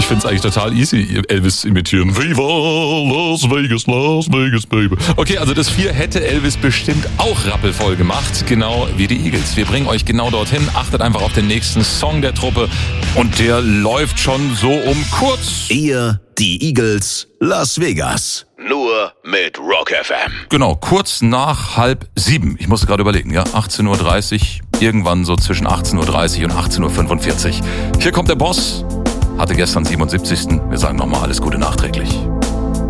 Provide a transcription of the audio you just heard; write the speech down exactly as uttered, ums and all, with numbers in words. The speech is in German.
Ich finde es eigentlich total easy, Elvis imitieren. Viva Las Vegas, Las Vegas, Baby. Okay, also das vier hätte Elvis bestimmt auch rappelvoll gemacht, genau wie die Eagles. Wir bringen euch genau dorthin. Achtet einfach auf den nächsten Song der Truppe und der läuft schon so um kurz. Ihr, die Eagles, Las Vegas. Nur mit Rock F M. Genau, kurz nach halb sieben. Ich musste gerade überlegen, ja, achtzehn Uhr dreißig, irgendwann so zwischen achtzehn Uhr dreißig und achtzehn Uhr fünfundvierzig. Hier kommt der Boss, hatte gestern siebenundsiebzigsten Wir sagen nochmal alles Gute nachträglich.